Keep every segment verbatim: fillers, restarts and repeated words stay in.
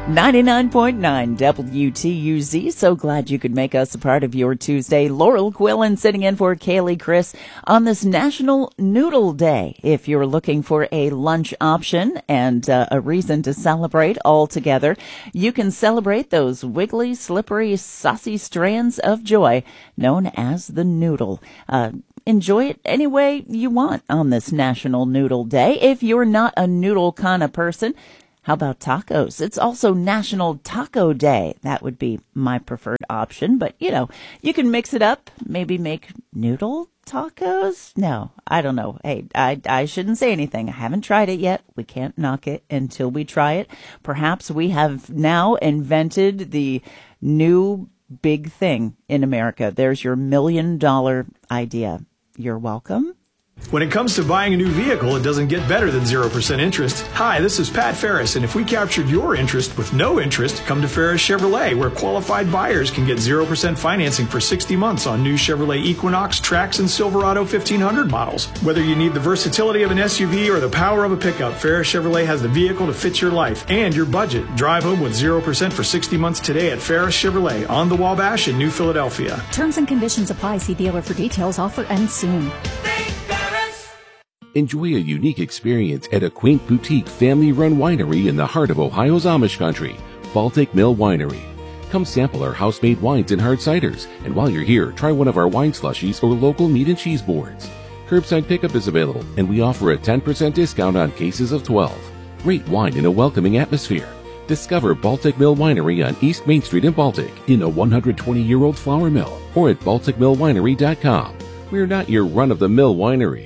ninety-nine point nine W T U Z. So glad you could make us a part of your Tuesday. Laurel Quillen sitting in for Kaylee Chris on this National Noodle Day. If you're looking for a lunch option and uh, a reason to celebrate all together, you can celebrate those wiggly, slippery, saucy strands of joy known as the noodle. Uh, Enjoy it any way you want on this National Noodle Day. If you're not a noodle kind of person, how about tacos? It's also National Taco Day. That would be my preferred option. But, you know, you can mix it up. Maybe make noodle tacos? No, I don't know. Hey, I, I shouldn't say anything. I haven't tried it yet. We can't knock it until we try it. Perhaps we have now invented the new big thing in America. There's your million dollar idea. You're welcome. When it comes to buying a new vehicle, it doesn't get better than zero percent interest. Hi, this is Pat Ferris, and if we captured your interest with no interest, come to Ferris Chevrolet, where qualified buyers can get zero percent financing for sixty months on new Chevrolet Equinox, Trax, and Silverado fifteen hundred models. Whether you need the versatility of an S U V or the power of a pickup, Ferris Chevrolet has the vehicle to fit your life and your budget. Drive home with zero percent for sixty months today at Ferris Chevrolet on the Wabash in New Philadelphia. Terms and conditions apply. See dealer for details. Offer ends soon. Enjoy a unique experience at a quaint boutique family-run winery in the heart of Ohio's Amish country, Baltic Mill Winery. Come sample our house-made wines and hard ciders, and while you're here, try one of our wine slushies or local meat and cheese boards. Curbside pickup is available, and we offer a ten percent discount on cases of twelve. Great wine in a welcoming atmosphere. Discover Baltic Mill Winery on East Main Street in Baltic, in a one hundred twenty year old flour mill, or at baltic mill winery dot com. We're not your run-of-the-mill winery.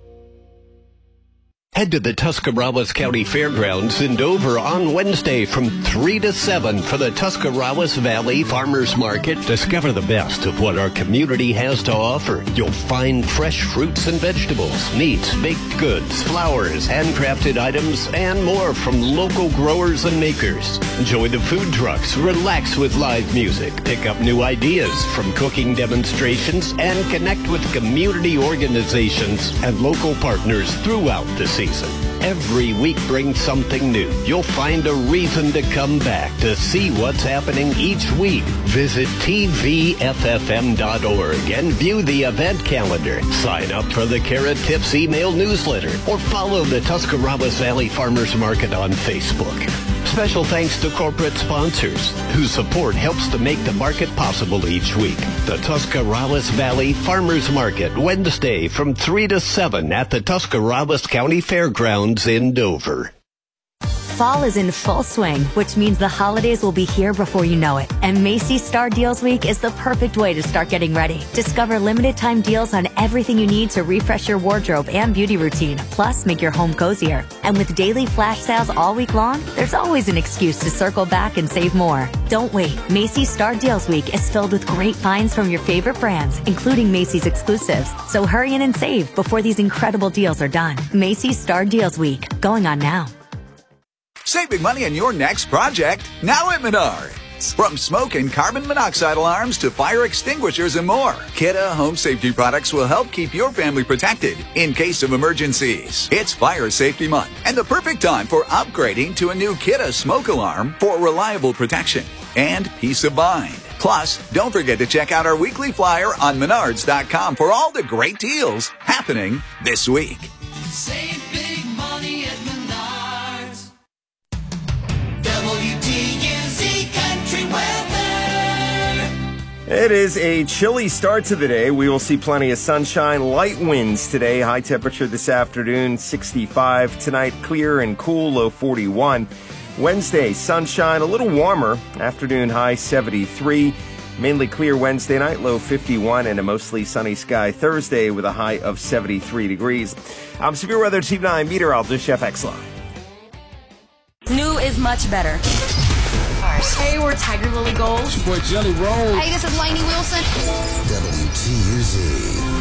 Head to the Tuscarawas County Fairgrounds in Dover on Wednesday from three to seven for the Tuscarawas Valley Farmers Market. Discover the best of what our community has to offer. You'll find fresh fruits and vegetables, meats, baked goods, flowers, handcrafted items, and more from local growers and makers. Enjoy the food trucks, relax with live music, pick up new ideas from cooking demonstrations, and connect with community organizations and local partners throughout the season. Every week brings something new. You'll find a reason to come back to see what's happening each week. Visit T V F F M dot org and view the event calendar. Sign up for the Carrot Tips email newsletter or follow the Tuscarawas Valley Farmers Market on Facebook. Special thanks to corporate sponsors whose support helps to make the market possible each week. The Tuscarawas Valley Farmers Market, Wednesday from three to seven at the Tuscarawas County Fairgrounds in Dover. Fall is in full swing, which means the holidays will be here before you know it. And Macy's Star Deals Week is the perfect way to start getting ready. Discover limited time deals on everything you need to refresh your wardrobe and beauty routine, plus make your home cozier. And with daily flash sales all week long, there's always an excuse to circle back and save more. Don't wait. Macy's Star Deals Week is filled with great finds from your favorite brands, including Macy's exclusives. So hurry in and save before these incredible deals are done. Macy's Star Deals Week, going on now. Save big money on your next project, now at Menards. From smoke and carbon monoxide alarms to fire extinguishers and more, Kidde Home Safety products will help keep your family protected in case of emergencies. It's Fire Safety Month and the perfect time for upgrading to a new Kidde smoke alarm for reliable protection and peace of mind. Plus, don't forget to check out our weekly flyer on menards dot com for all the great deals happening this week. Save big money at Menards. W T U Z Country Weather. It is a chilly start to the day. We will see plenty of sunshine, light winds today. High temperature this afternoon, sixty-five. Tonight, clear and cool, low forty-one. Wednesday, sunshine, a little warmer. Afternoon high, seventy-three. Mainly clear Wednesday night, low fifty-one, and a mostly sunny sky Thursday with a high of seventy-three degrees. I'm Severe Weather T V nine meteorologist Jeff Exline. New is much better. Hey, we're Tiger Lily Gold. It's your boy Jelly Roll. Hey, this is Lainey Wilson. W T U Z.